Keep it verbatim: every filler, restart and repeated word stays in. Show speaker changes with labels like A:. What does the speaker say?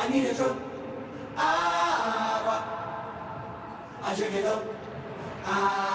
A: I need a drop. Ah, I shake it up. Ah.